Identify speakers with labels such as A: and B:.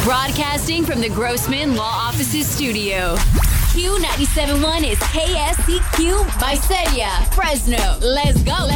A: Broadcasting from the Grossman Law Offices studio. Q97.1 is KSCQ Visalia, Fresno. Let's go,